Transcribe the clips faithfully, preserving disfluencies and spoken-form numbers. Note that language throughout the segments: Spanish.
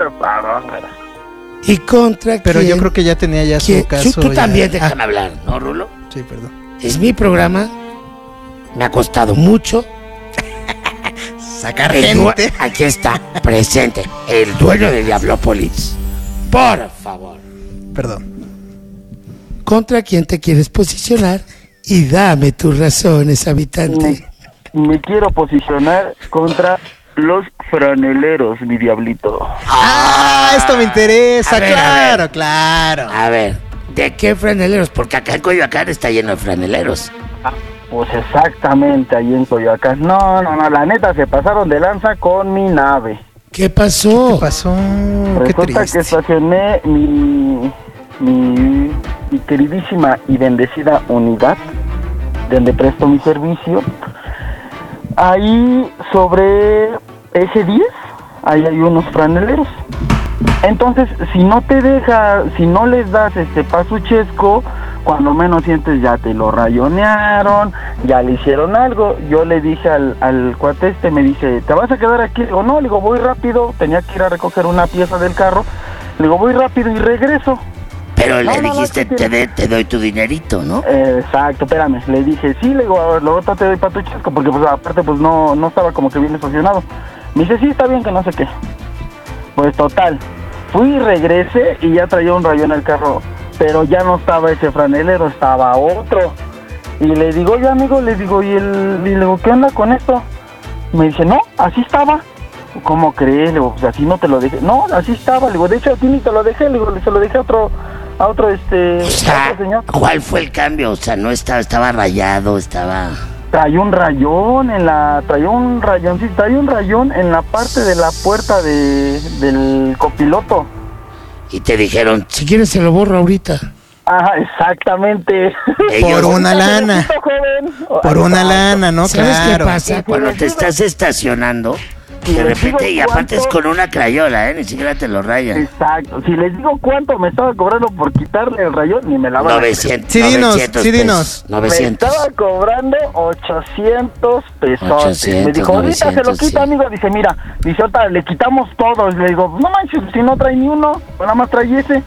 Por favor. ¿Y contra Pero quién? yo creo que ya tenía ya su ¿Quién? caso. Tú ya. también déjame Ah, hablar, ¿no, Rulo? sí, perdón. Es mi programa. Me ha costado mucho. Sacar El due- gente. Aquí está, presente, el dueño de Diablópolis. Por favor. Perdón. ¿Contra quién te quieres posicionar? Y dame tus razones, habitante. Me, me quiero posicionar contra los franeleros, mi diablito. Ah, esto me interesa, A ver, a claro, ver. claro. A ver, ¿de qué franeleros? Porque acá en Coyoacán está lleno de franeleros. Pues exactamente, ahí en Coyoacán. No, no, no, la neta se pasaron de lanza con mi nave. ¿Qué pasó? ¿Qué pasó? Qué Resulta triste. que estacioné mi, mi, mi queridísima y bendecida unidad, donde presto mi servicio. Ahí sobre ese diez, ahí hay unos franeleros. Entonces, si no te deja, si no les das este pasuchesco, cuando menos sientes ya te lo rayonearon, ya le hicieron algo. Yo le dije al, al cuate este, me dice, ¿te vas a quedar aquí? Le digo, no, le digo, voy rápido, tenía que ir a recoger una pieza del carro. Le digo, voy rápido y regreso. Pero No, le no, no, dijiste, sí, te, sí. de- te doy tu dinerito, ¿no? Eh, exacto, espérame, le dije, sí, le digo, a ver, luego te doy para tu chesco, porque pues aparte pues no, no estaba como que bien estacionado. Me dice, sí, está bien, que no sé qué. Pues total, fui y regresé y ya traía un rayón el carro, pero ya no estaba ese franelero, estaba otro. Y le digo, oye amigo, le digo, ¿y, el, y le digo, ¿qué onda con esto? Me dice, no, así estaba. ¿Cómo crees? Le digo, pues así no te lo dejé. No, así estaba, le digo, de hecho a ti ni te lo dejé, le digo, se lo dejé a otro, a otro este, O sea, a otro señor. ¿cuál fue el cambio? O sea, no estaba, estaba rayado, estaba... Traía un rayón en la, traía un rayón, sí, traía un rayón en la parte de la puerta de, del copiloto. Y te dijeron, si quieres se lo borro ahorita. Ajá, exactamente. Ellos- Por una lana. Joven. Por una Exacto. lana, ¿no? ¿Sabes qué Claro. pasa? Cuando te estás estacionando, Si de les repente, digo y aparte es cuánto- con una crayola, ¿eh? Ni siquiera te lo rayan. Exacto. Si les digo cuánto me estaba cobrando por quitarle el rayón, ni me la van a creer. novecientos. Sí, dinos, novecientos sí, pesos, dinos. Me novecientos. estaba cobrando ochocientos pesos. ochocientos, Me dijo, ahorita se lo novecientos, quita, sí. amigo. Dice, mira, dice, ahorita le quitamos todos. Le digo, no manches, si no trae ni uno, nada más trae ese.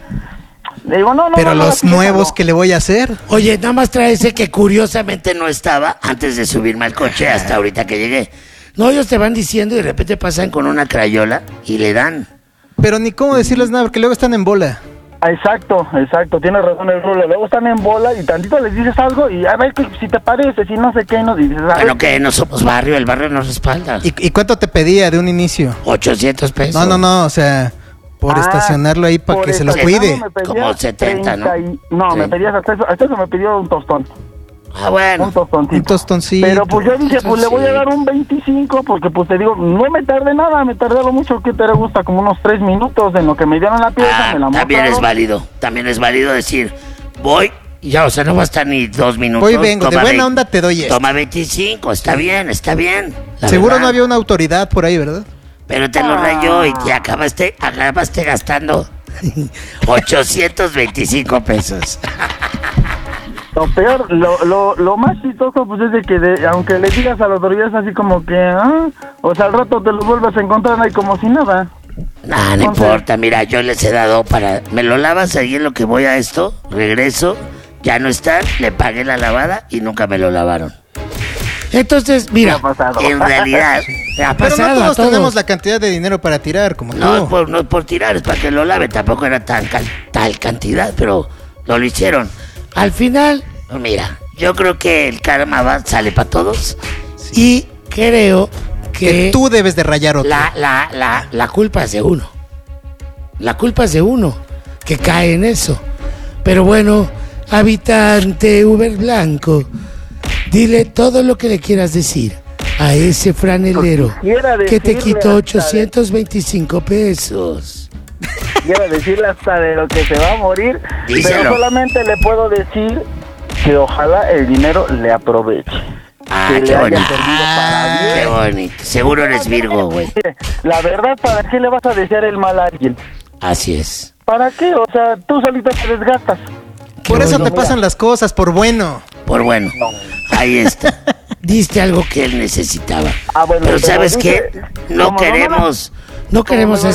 Le digo, no, no. Pero no, no, los así nuevos déjalo. que le voy a hacer. Oye, nada más trae ese que curiosamente no estaba antes de subirme al coche hasta ahorita que llegué. No, ellos te van diciendo y de repente pasan con una crayola y le dan. Pero ni cómo decirles nada, porque luego están en bola. Ah, Exacto, exacto, tienes razón el Rulo. Luego están en bola y tantito les dices algo y a ver que si te parece, si no sé qué, nos dices. a ver. Bueno, que no somos barrio, el barrio nos respalda. ¿Y, y cuánto te pedía de un inicio? ochocientos pesos. No, no, no, o sea, por Ah, estacionarlo ahí para por que se lo estacionarlo cuide. me pedía Como setenta, ¿no? treinta y- No, Sí. me pedías hasta eso, hasta eso me pidió un tostón. Ah, bueno. Un tostoncito. Un tostoncito. Pero pues yo dije, pues le voy a dar Tostoncito. un veinticinco, porque pues te digo, no me tardé nada, me tardé lo mucho que te gusta, como unos tres minutos en lo que me dieron la pieza, Ah, me la también es mostraron. válido. También es válido decir, voy y ya, o sea, no va a estar ni dos minutos. Voy vengo, de toma buena veinte, onda te doy esto. Toma veinticinco, está bien, está bien. la Seguro verdad. no había una autoridad por ahí, ¿verdad? Pero te lo Ah. rayó y te acabaste, acabaste gastando ochocientos veinticinco pesos. Lo peor, lo, lo, lo más chistoso pues es de que de- aunque le digas a las autoridades así como que, ah, o sea, al rato te los vuelves a encontrar ahí como si nada. No, no Entonces- importa, mira, yo les he dado para... Me lo lavas ahí en lo que voy a esto, regreso, ya no están, le pagué la lavada y nunca me lo lavaron. Entonces, mira, ha pasado. en realidad, ha Pero pasado no a todos todos. tenemos la cantidad de dinero para tirar, como No es, tú. por, no es por tirar, es para que lo lave. Tampoco era tan cal- tal cantidad, pero no lo hicieron. Al final, mira, yo creo que el karma va, sale para todos. Y creo que, Que tú debes de rayar otro. la, la, la, la culpa es de uno. La culpa es de uno que cae en eso. Pero bueno, habitante Uber Blanco, dile todo lo que le quieras decir a ese franelero Quisiera que te decirle quitó hasta de- ochocientos veinticinco pesos. Quiero decirle hasta de lo que se va a morir, Díselo. pero solamente le puedo decir que ojalá el dinero le aproveche. Ah, que qué le haya bonito. servido para bien. Qué bonito. Seguro eres Virgo, güey. Mire, la verdad, ¿para qué le vas a desear el mal a alguien? Así es. ¿Para qué? O sea, tú solito te desgastas. Por Qué eso bueno. te pasan las cosas, por bueno. Por bueno, ahí está. Diste algo que él necesitaba. Ah, bueno, pero pero ¿sabes dice, qué? No como no me queremos, no como queremos no me